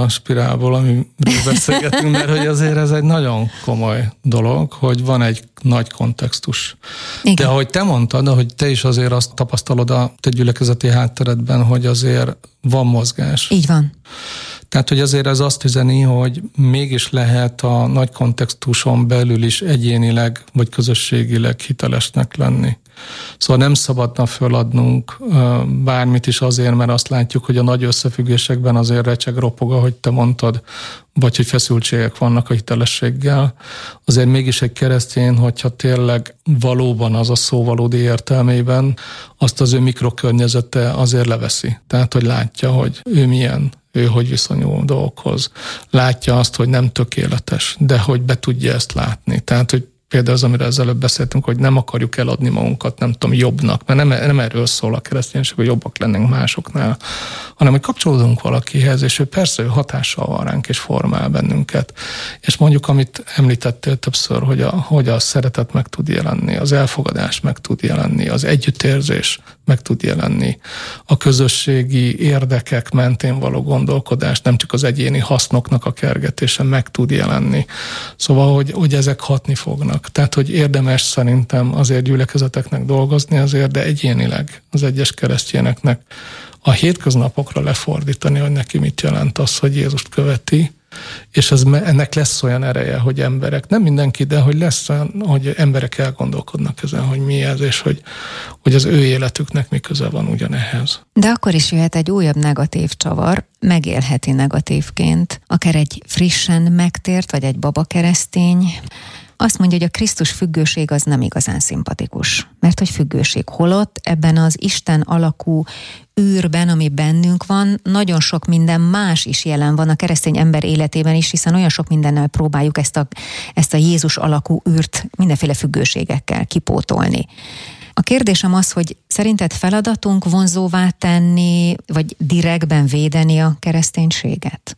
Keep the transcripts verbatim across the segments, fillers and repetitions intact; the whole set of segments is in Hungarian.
a spirálból, amiről beszélgetünk, mert hogy azért ez egy nagyon komoly dolog, hogy van egy nagy kontextus. Igen. De ahogy te mondtad, hogy te is azért azt tapasztalod a te gyülekezeti hátteredben, hogy azért van mozgás. Így van. Tehát, hogy azért ez azt üzeni, hogy mégis lehet a nagy kontextuson belül is egyénileg vagy közösségileg hitelesnek lenni. Szóval nem szabadna föladnunk bármit is azért, mert azt látjuk, hogy a nagy összefüggésekben azért recseg, ropog, ahogy te mondtad, vagy hogy feszültségek vannak a hitelességgel. Azért mégis egy keresztény, hogyha tényleg valóban az a szó valódi értelmében, azt az ő mikrokörnyezete azért leveszi. Tehát, hogy látja, hogy ő milyen, ő hogy viszonyul dolgokhoz. Látja azt, hogy nem tökéletes, de hogy be tudja ezt látni. Tehát, hogy például az, amire ezelőtt beszéltünk, hogy nem akarjuk eladni magunkat, nem tudom, jobbnak, mert nem, nem erről szól a kereszténység, hogy jobbak lennénk másoknál, hanem hogy kapcsolódunk valakihez, és ő persze ő hatással van ránk, és formál bennünket. És mondjuk, amit említettél többször, hogy a, hogy a szeretet meg tud jelenni, az elfogadás meg tud jelenni, az együttérzés meg tud jelenni, a közösségi érdekek mentén való gondolkodás, nem csak az egyéni hasznoknak a kergetése meg tud jelenni. Szóval, hogy, hogy ezek hatni fognak. Tehát, hogy érdemes szerintem azért gyülekezeteknek dolgozni azért, de egyénileg az egyes keresztényeknek a hétköznapokra lefordítani, hogy neki mit jelent az, hogy Jézust követi, és ez, ennek lesz olyan ereje, hogy emberek, nem mindenki, de hogy lesz olyan, hogy emberek elgondolkodnak ezen, hogy mi ez, és hogy, hogy az ő életüknek mi köze van ugyanehhez. De akkor is jöhet egy újabb negatív csavar, megélheti negatívként, akár egy frissen megtért, vagy egy baba keresztény. Azt mondja, hogy a Krisztus függőség az nem igazán szimpatikus, mert hogy függőség holott ebben az Isten alakú űrben, ami bennünk van, nagyon sok minden más is jelen van a keresztény ember életében is, hiszen olyan sok mindennel próbáljuk ezt a, ezt a Jézus alakú űrt mindenféle függőségekkel kipótolni. A kérdésem az, hogy szerinted feladatunk vonzóvá tenni, vagy direktben védeni a kereszténységet?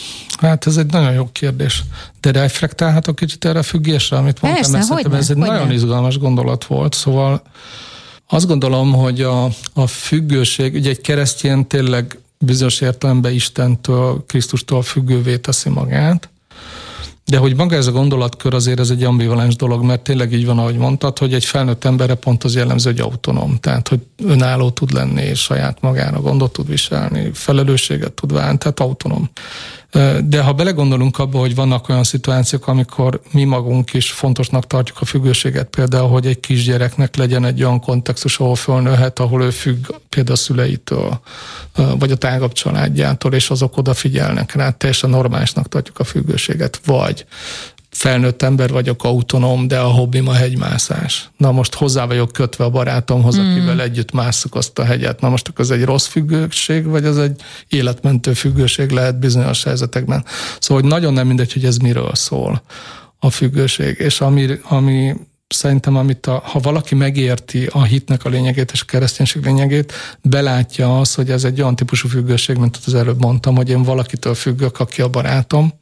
Hát ez egy nagyon jó kérdés. De reflektálhatok kicsit erre a függésre, amit mondtam, Persze, mert ez egy hogyne? Nagyon izgalmas gondolat volt. Szóval azt gondolom, hogy a, a függőség, ugye egy keresztény tényleg bizonyos értelemben Istentől, Krisztustól függővé teszi magát, de hogy maga ez a gondolatkör azért ez egy ambivalens dolog, mert tényleg így van, ahogy mondtad, hogy egy felnőtt emberre pont az jellemző, hogy autonóm, tehát hogy önálló tud lenni, és saját magára gondot tud viselni, felelősséget tud válni, tehát autonóm. De ha belegondolunk abba, hogy vannak olyan szituációk, amikor mi magunk is fontosnak tartjuk a függőséget, például, hogy egy kisgyereknek legyen egy olyan kontextus, ahol fölnőhet, ahol ő függ például a szüleitől, vagy a tágabb családjától, és azok odafigyelnek rá, teljesen normálisnak tartjuk a függőséget, vagy felnőtt ember vagyok, autonóm, de a hobbim a hegymászás. Na most hozzá vagyok kötve a barátomhoz, mm. akivel együtt másszuk azt a hegyet. Na most akkor ez egy rossz függőség, vagy ez egy életmentő függőség lehet bizonyos helyzetekben. Szóval hogy nagyon nem mindegy, hogy ez miről szól a függőség. És ami, ami szerintem, amit a, ha valaki megérti a hitnek a lényegét és a kereszténység lényegét, belátja azt, hogy ez egy olyan típusú függőség, mint az előbb mondtam, hogy én valakitől függök, aki a barátom,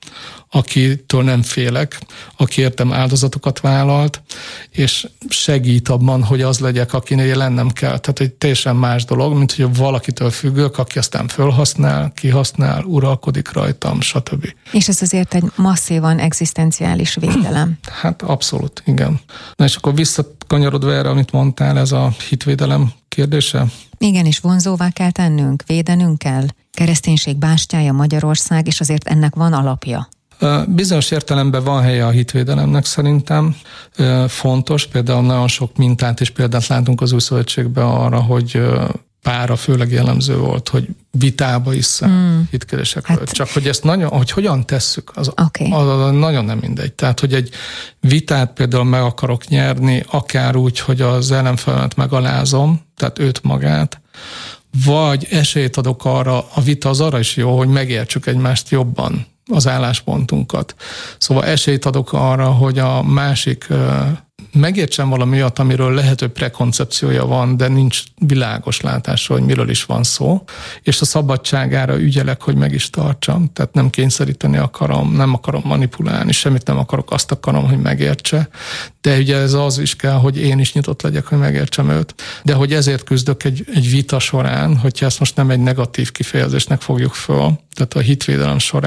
akitől nem félek, aki értem áldozatokat vállalt, és segít abban, hogy az legyek, akinél lennem kell. Tehát egy teljesen más dolog, mint hogy valakitől függök, aki aztán fölhasznál, kihasznál, uralkodik rajtam, stb. És ez azért egy masszívan egzisztenciális védelem. Hát abszolút, igen. Na és akkor visszakanyarodva erre, amit mondtál, ez a hitvédelem kérdése? Igen, és vonzóvá kell tennünk, védenünk kell. Kereszténység bástyája Magyarország, és azért ennek van alapja. Bizonyos értelemben van helye a hitvédelemnek szerintem. Fontos, például nagyon sok mintát és példát látunk az Új Szövetségben arra, hogy pára főleg jellemző volt, hogy vitába is mm. hitkedésekről. Hát, csak hogy ezt nagyon, hogy hogyan tesszük, az, okay. az, az nagyon nem mindegy. Tehát, hogy egy vitát például meg akarok nyerni, akár úgy, hogy az ellenfelemet megalázom, tehát őt magát, vagy esélyt adok arra, a vita az arra is jó, hogy megértsük egymást jobban, az álláspontunkat. Szóval esélyt adok arra, hogy a másik megértsen valami olyat, amiről lehető prekoncepciója van, de nincs világos látása, hogy miről is van szó, és a szabadságára ügyelek, hogy meg is tartsam. Tehát nem kényszeríteni akarom, nem akarom manipulálni, semmit nem akarok, azt akarom, hogy megértse. De ugye ez az is kell, hogy én is nyitott legyek, hogy megértsem őt. De hogy ezért küzdök egy, egy vita során, hogyha ezt most nem egy negatív kifejezésnek fogjuk föl, tehát a hitvédelem során,